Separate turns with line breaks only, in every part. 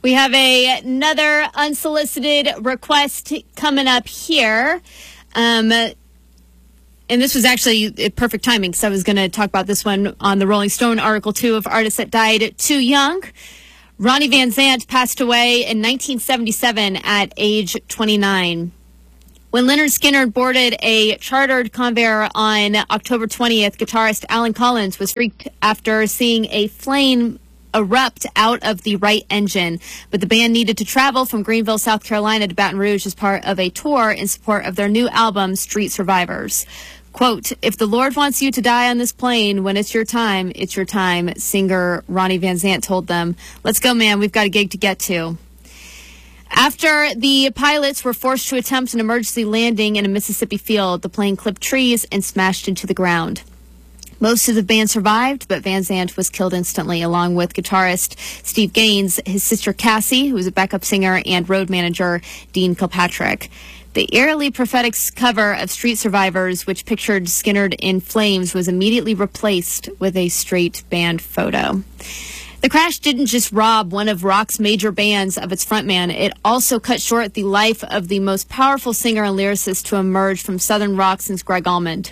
We have another unsolicited request coming up here. And this was actually perfect timing because I was going to talk about this one on the Rolling Stone article, too, of artists that died too young. Ronnie Van Zant passed away in 1977 at age 29. When Lynyrd Skynyrd boarded a chartered Convair on October 20th, guitarist Alan Collins was freaked after seeing a flame erupt out of the right engine. But the band needed to travel from Greenville, South Carolina to Baton Rouge as part of a tour in support of their new album, Street Survivors. Quote, "If the Lord wants you to die on this plane, when it's your time, singer Ronnie Van Zant told them. "Let's go, man. We've got a gig to get to." After the pilots were forced to attempt an emergency landing in a Mississippi field, the plane clipped trees and smashed into the ground. Most of the band survived, but Van Zant was killed instantly, along with guitarist Steve Gaines, his sister Cassie, who was a backup singer, and road manager Dean Kilpatrick. The eerily prophetic cover of Street Survivors, which pictured Skynyrd in flames, was immediately replaced with a straight band photo. The crash didn't just rob one of rock's major bands of its frontman. It also cut short the life of the most powerful singer and lyricist to emerge from Southern rock since Greg Allman.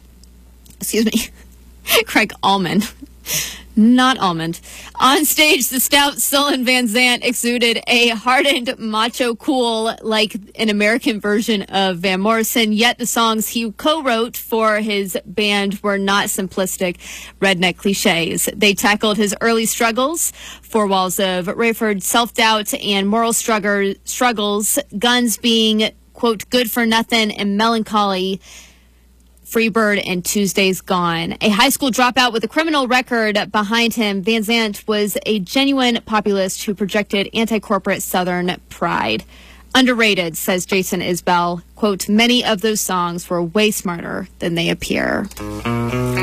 Craig Allman. Not Almond. On stage, the stout, sullen Van Zant exuded a hardened, macho cool like an American version of Van Morrison, yet the songs he co-wrote for his band were not simplistic redneck cliches. They tackled his early struggles, four walls of Rayford, self-doubt, and moral struggles, Guns being, quote, good for nothing, and melancholy, Freebird and Tuesday's Gone. A high school dropout with a criminal record behind him, Van Zant was a genuine populist who projected anti-corporate Southern pride. Underrated, says Jason Isbell. Quote, "Many of those songs were way smarter than they appear."